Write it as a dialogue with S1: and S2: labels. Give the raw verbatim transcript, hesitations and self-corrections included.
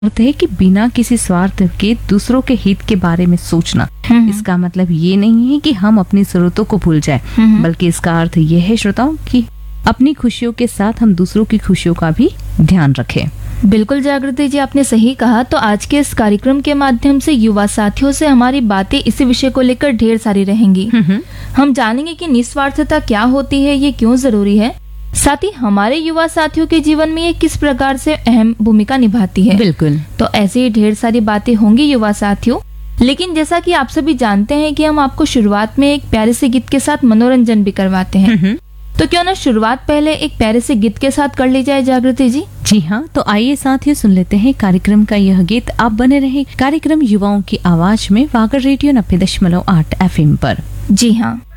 S1: अर्थ है कि बिना किसी स्वार्थ के दूसरों के हित के बारे में सोचना। इसका मतलब ये नहीं है कि हम अपनी जरूरतों को भूल जाए, बल्कि इसका अर्थ ये है श्रोताओं कि अपनी खुशियों के साथ हम दूसरों की खुशियों का भी ध्यान रखें।
S2: बिल्कुल जागृति जी, आपने सही कहा। तो आज के इस कार्यक्रम के माध्यम से युवा साथियों से हमारी बातें इसी विषय को लेकर ढेर सारी रहेंगी। हम जानेंगे कि निस्वार्थता क्या होती है, ये क्यों जरूरी है, साथ ही हमारे युवा साथियों के जीवन में ये किस प्रकार से अहम भूमिका निभाती है।
S1: बिल्कुल।
S2: तो ऐसे ही ढेर सारी बातें होंगी युवा साथियों, लेकिन जैसा कि आप सभी जानते हैं कि हम आपको शुरुआत में एक प्यारे से गीत के साथ मनोरंजन भी करवाते हैं, तो क्यों ना शुरुआत पहले एक प्यारे से गीत के साथ कर ली जाए जागृति जी।
S1: जी हाँ, तो आइए साथियों सुन लेते हैं कार्यक्रम का यह गीत। आप बने रहे कार्यक्रम युवाओं की आवाज में वागर रेडियो नब्बे दशमलव आठ एफ एम पर।
S2: जी हाँ।